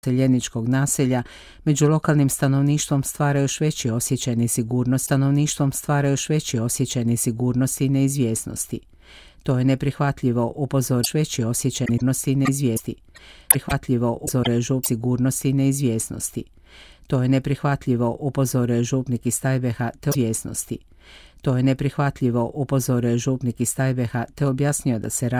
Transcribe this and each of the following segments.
seljeničkog naselja među lokalnim stanovništvom stvara još veći osjećaj nesigurnosti i neizvjesnosti. To je neprihvatljivo, upozoruje veći osjećaj sigurnosti i neizvjesnosti. To je neprihvatljivo, upozoruje župnik iz Tajbeha te izvjesnosti. To je neprihvatljivo, upozoruje župnik iz Tajbeha te objasnio da se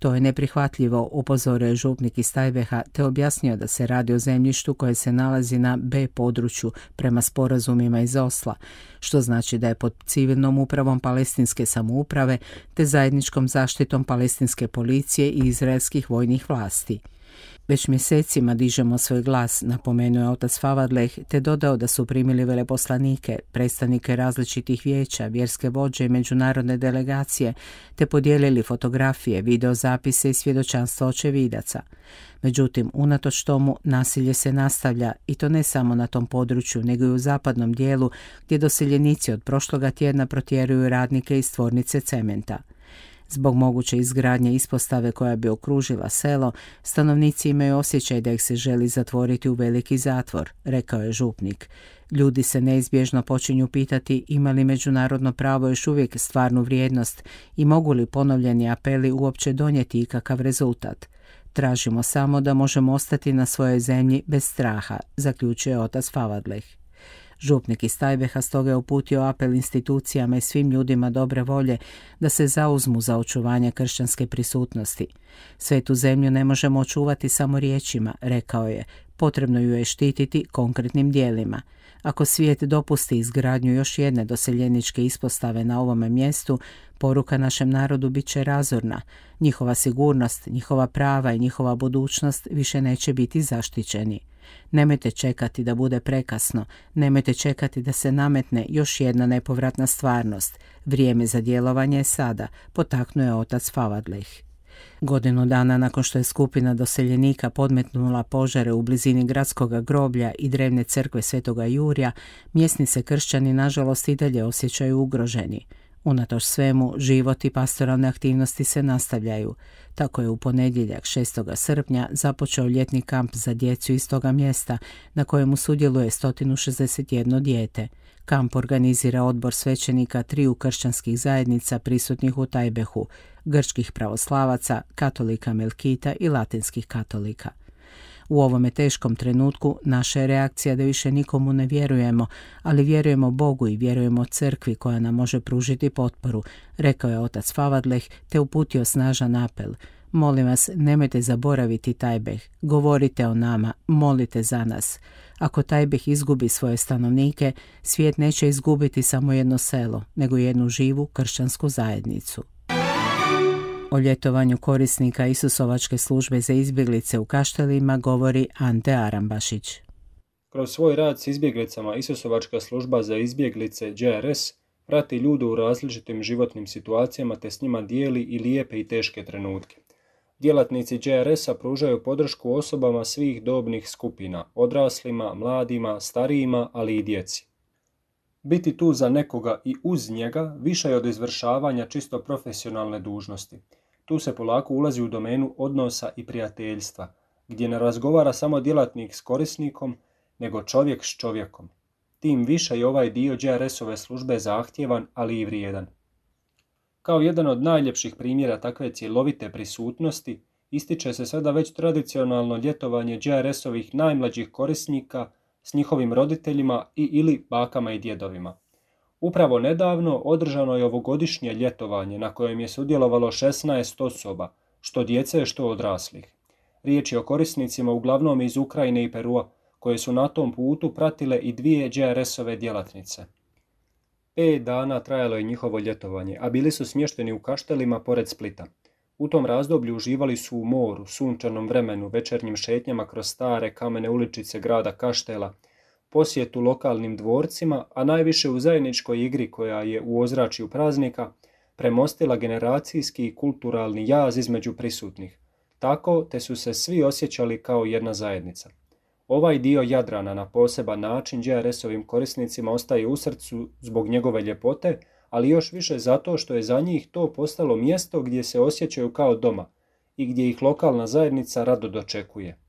radi o zemljištu koje se nalazi na B području prema sporazumima iz Osla, što znači da je pod civilnom upravom palestinske samouprave te zajedničkom zaštitom palestinske policije i izraelskih vojnih vlasti. Već mjesecima dižemo svoj glas, napomenuo je otac Favadleh, te dodao da su primili veleposlanike, predstavnike različitih vijeća, vjerske vođe i međunarodne delegacije, te podijelili fotografije, videozapise i svjedočanstva očevidaca. Međutim, unatoč tomu, nasilje se nastavlja i to ne samo na tom području, nego i u zapadnom dijelu, gdje doseljenici od prošloga tjedna protjeruju radnike iz tvornice cementa. Zbog moguće izgradnje ispostave koja bi okružila selo, stanovnici imaju osjećaj da ih se želi zatvoriti u veliki zatvor, rekao je župnik. Ljudi se neizbježno počinju pitati ima li međunarodno pravo još uvijek stvarnu vrijednost i mogu li ponovljeni apeli uopće donijeti ikakav rezultat. Tražimo samo da možemo ostati na svojoj zemlji bez straha, zaključuje otac Favadleh. Župnik iz Tajbeha stoga je uputio apel institucijama i svim ljudima dobre volje da se zauzmu za očuvanje kršćanske prisutnosti. Svetu zemlju ne možemo očuvati samo riječima, rekao je, potrebno ju je štititi konkretnim djelima. Ako svijet dopusti izgradnju još jedne doseljeničke ispostave na ovome mjestu, poruka našem narodu bit će razorna. Njihova sigurnost, njihova prava i njihova budućnost više neće biti zaštićeni. Nemojte čekati da bude prekasno, nemojte čekati da se nametne još jedna nepovratna stvarnost. Vrijeme za djelovanje je sada, potaknuo je otac Favadleh. Godinu dana nakon što je skupina doseljenika podmetnula požare u blizini gradskog groblja i drevne crkve Svetoga Jurja, mjesni se kršćani nažalost i dalje osjećaju ugroženi. Unatoč svemu, život i pastoralne aktivnosti se nastavljaju. Tako je u ponedjeljak 6. srpnja započeo ljetni kamp za djecu iz toga mjesta na kojemu sudjeluje 161 dijete. Kamp organizira odbor svećenika triju kršćanskih zajednica prisutnih u Tajbehu, grčkih pravoslavaca, katolika Melkita i latinskih katolika. U ovome teškom trenutku naša je reakcija da više nikomu ne vjerujemo, ali vjerujemo Bogu i vjerujemo crkvi koja nam može pružiti potporu, rekao je otac Favadleh te uputio snažan apel. Molim vas, nemojte zaboraviti Tajbeh, govorite o nama, molite za nas. Ako Tajbeh izgubi svoje stanovnike, svijet neće izgubiti samo jedno selo, nego jednu živu kršćansku zajednicu. O ljetovanju korisnika Isusovačke službe za izbjeglice u Kaštelima govori Ante Arambašić. Kroz svoj rad s izbjeglicama Isusovačka služba za izbjeglice JRS prati ljude u različitim životnim situacijama te s njima dijeli i lijepe i teške trenutke. Djelatnici JRS-a pružaju podršku osobama svih dobnih skupina, odraslima, mladima, starijima, ali i djeci. Biti tu za nekoga i uz njega više je od izvršavanja čisto profesionalne dužnosti. Tu se polako ulazi u domenu odnosa i prijateljstva, gdje ne razgovara samo djelatnik s korisnikom, nego čovjek s čovjekom. Tim više je ovaj dio JRS-ove službe zahtjevan, ali i vrijedan. Kao jedan od najljepših primjera takve cjelovite prisutnosti, ističe se sada već tradicionalno ljetovanje JRS-ovih najmlađih korisnika s njihovim roditeljima i ili bakama i djedovima. Upravo nedavno održano je ovogodišnje ljetovanje na kojem je sudjelovalo 16 osoba, što djece, što odraslih. Riječ je o korisnicima uglavnom iz Ukrajine i Perua, koje su na tom putu pratile i dvije JRS-ove djelatnice. 5 dana trajalo je njihovo ljetovanje, a bili su smješteni u Kaštelima pored Splita. U tom razdoblju uživali su u moru, sunčanom vremenu, večernjim šetnjama kroz stare kamene uličice grada Kaštela, posjetu lokalnim dvorcima, a najviše u zajedničkoj igri koja je u ozračju praznika premostila generacijski i kulturalni jaz između prisutnih. Tako te su se svi osjećali kao jedna zajednica. Ovaj dio Jadrana na poseban način JRS-ovim korisnicima ostaje u srcu zbog njegove ljepote, ali još više zato što je za njih to postalo mjesto gdje se osjećaju kao doma i gdje ih lokalna zajednica rado dočekuje.